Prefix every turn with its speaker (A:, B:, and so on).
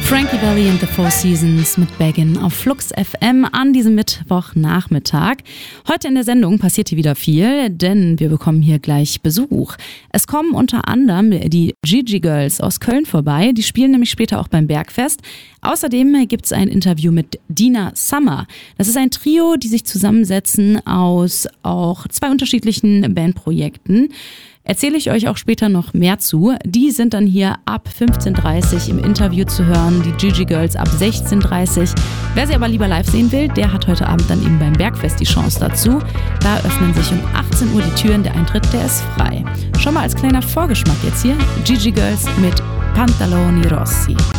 A: Frankie Valli and the Four Seasons mit Beggin auf Flux FM an diesem Mittwochnachmittag. Heute in der Sendung passiert hier wieder viel, denn wir bekommen hier gleich Besuch. Es kommen unter anderem die Gigi Girls aus Köln vorbei, die spielen nämlich später auch beim Bergfest. Außerdem gibt es ein Interview mit Dina Summer. Das ist ein Trio, die sich zusammensetzen aus auch 2 unterschiedlichen Bandprojekten. Erzähle ich euch auch später noch mehr zu. Die sind dann hier ab 15:30 Uhr im Interview zu hören, die Gigi Girls ab 16:30 Uhr. Wer sie aber lieber live sehen will, der hat heute Abend dann eben beim Bergfest die Chance dazu. Da öffnen sich um 18 Uhr die Türen, der Eintritt, der ist frei. Schon mal als kleiner Vorgeschmack jetzt hier, Gigi Girls mit Pantaloni Rossi.